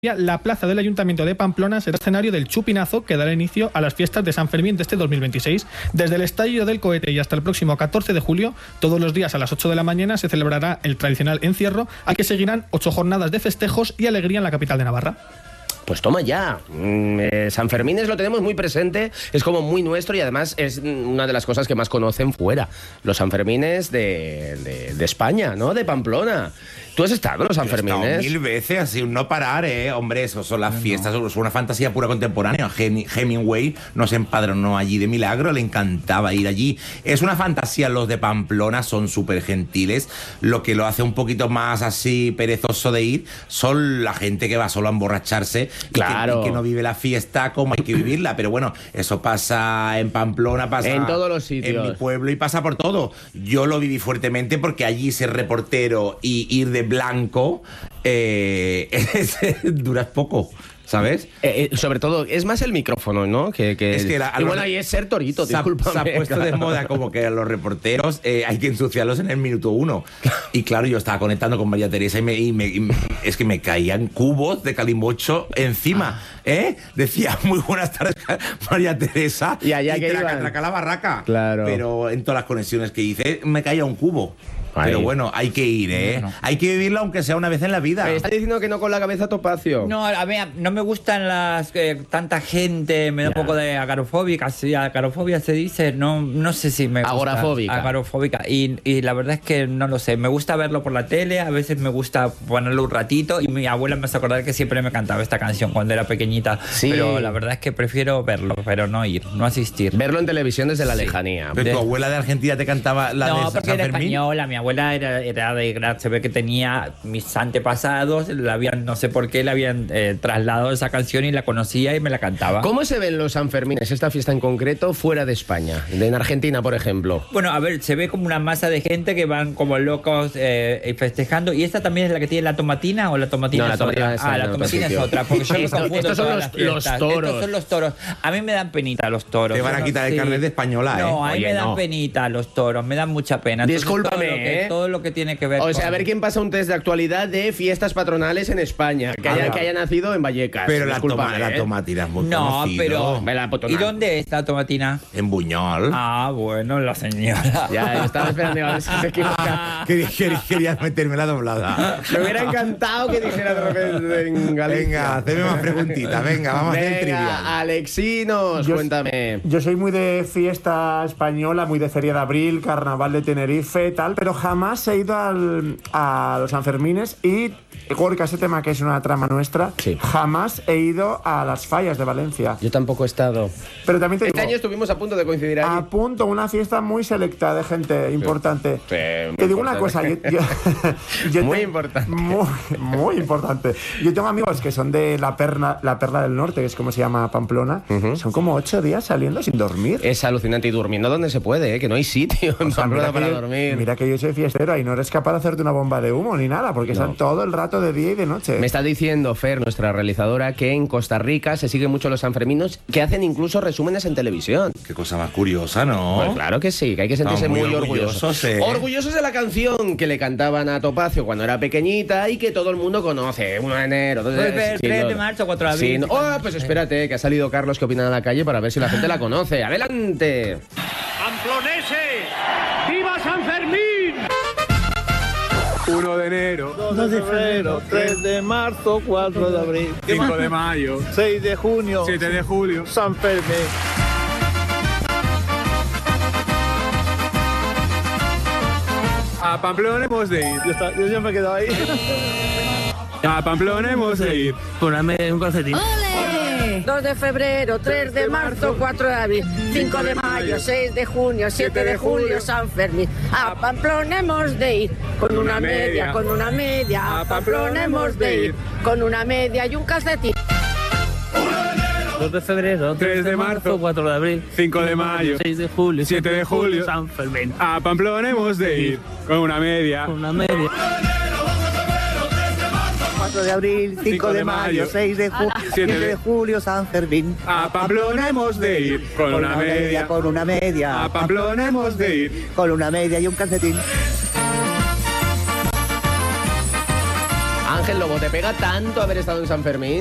La plaza del Ayuntamiento de Pamplona será escenario del chupinazo que dará inicio a las fiestas de San Fermín de este 2026. Desde el estallido del cohete y hasta el próximo 14 de julio, todos los días a las 8 de la mañana se celebrará el tradicional encierro, al que seguirán 8 jornadas de festejos y alegría en la capital de Navarra. Pues toma ya. San Fermín lo tenemos muy presente, es como muy nuestro y además es una de las cosas que más conocen fuera. Los Sanfermines de España, ¿no? De Pamplona. ¿Tú has estado en los Sanfermines? He estado 1000 veces, así un no parar, Hombre, eso son las fiestas, es una fantasía pura contemporánea. Hemingway nos empadronó allí de milagro, le encantaba ir allí. Es una fantasía, los de Pamplona son súper gentiles. Lo que lo hace un poquito más así perezoso de ir son la gente que va solo a emborracharse. Claro. Y que no vive la fiesta como hay que vivirla. Pero bueno, eso pasa en Pamplona, pasa en todos los sitios, en mi pueblo y pasa por todo. Yo lo viví fuertemente porque allí ser reportero y ir de blanco duras poco, ¿sabes? Sobre todo, es más el micrófono, ¿no? Que es que bueno, ahí es ser torito, discúlpame. Se ha puesto de moda como que a los reporteros hay que ensuciarlos en el minuto 1. Y claro, yo estaba conectando con María Teresa y es que me caían cubos de calimocho encima, Decía, muy buenas tardes, María Teresa. Y allá que traca la barraca. Claro. Pero en todas las conexiones que hice, me caía un cubo. Ay. Pero bueno, hay que ir, No. Hay que vivirlo aunque sea una vez en la vida. ¿Está diciendo que no con la cabeza, Topacio? No, a ver, no me gustan las tanta gente, me da un poco de agarofóbica, sí, agarofobia se dice, no sé si me gusta. Agorafóbica. Agorafóbica. Y la verdad es que no lo sé, me gusta verlo por la tele, a veces me gusta ponerlo un ratito y mi abuela me hace acordar que siempre me cantaba esta canción cuando era pequeñita, sí. Pero la verdad es que prefiero verlo, pero no ir, no asistir. Verlo en televisión desde la lejanía. Pero tu abuela de Argentina te cantaba la de San Fermín. No, porque era española, mi abuela era de gran, se ve que tenía mis antepasados, no sé por qué le habían trasladado esa canción y la conocía y me la cantaba. ¿Cómo se ven los Sanfermines, esta fiesta en concreto, fuera de España? En Argentina, por ejemplo. Bueno, a ver, se ve como una masa de gente que van como locos festejando. ¿Y esta también es la que tiene la tomatina o la tomatina no, es la otra? la tomatina es otra, porque yo me confundo. Estos son los toros. Estos son los toros. A mí me dan penita los toros. Te van a quitar el carnet de española, No, a mí me dan penita los toros, me dan mucha pena. Entonces, discúlpame, todo lo que tiene que ver o sea, a ver quién pasa un test de actualidad de fiestas patronales en España, que haya nacido en Vallecas. Pero la tomatina es muy conocido. ¿Y dónde es la tomatina? En Buñol. Ah, bueno, la señora. Ya, estaba esperando a ver si se equivoca. Querías meterme la doblada. Me hubiera encantado que dijera de repente en Galicia. Venga, hazme más preguntitas. Venga, vamos a hacer el trivial. Alexinos, cuéntame. Yo soy muy de fiesta española, muy de Feria de Abril, Carnaval de Tenerife, tal, pero jamás he ido a los Sanfermines y, Gorka, ese tema que es una trama nuestra, sí. Jamás he ido a las fallas de Valencia. Yo tampoco he estado. Pero también te digo, este año estuvimos a punto de coincidir ahí. A punto, una fiesta muy selecta de gente importante. Sí, te digo una cosa, yo muy importante. Muy importante. Yo tengo amigos que son de la Perla del Norte, que es como se llama Pamplona. Son como 8 días saliendo sin dormir. Es alucinante, y durmiendo donde se puede, que no hay sitio en Pamplona para dormir. Mira que yo soy fiestero y no eres capaz de hacerte una bomba de humo ni nada, porque están todo el rato de día y de noche. Me está diciendo Fer, nuestra realizadora, que en Costa Rica se siguen mucho los sanferminos, que hacen incluso resúmenes en televisión. Qué cosa más curiosa, ¿no? Pues claro que sí, que hay que sentirse muy orgullosos. Orgullosos de la canción que le cantaban a Topacio cuando era pequeñita y que todo el mundo conoce. 1 de enero, 3 de marzo, 4 de abril. Pues espérate, que ha salido Carlos, que opina a la calle, para ver si la gente la conoce. ¡Adelante! ¡Pamploneses! ¡Viva San Fermín! 1 de enero, 2 de febrero, 3 de marzo, 4 de abril, 5 de mayo, 6 de junio, 7 de julio, San Fermín. A Pamplona hemos de ir. Yo siempre he quedado ahí. A Pamplona hemos de ir. Poname un calcetín. ¡Ole! 2 de febrero, 3 de marzo, 4 de abril, 5 de mayo, 6 de junio, 7 de julio, San Fermín. A Pamplona hemos de ir, con una media, con una media. A Pamplona hemos de ir, con una media y un calcetín. 2 de febrero, 3 de marzo, 4 de abril, 5 de mayo, 6 de julio, 7 de julio, San Fermín. A Pamplona hemos de ir, con una media. Con una media. 4 de abril, 5 de mayo, 6 de julio, 7 de julio, San Fermín. A Pamplona hemos de ir, con una media. Con una media. A Pamplona hemos de ir, con una media y un calcetín. Ángel Lobo, ¿te pega tanto haber estado en San Fermín?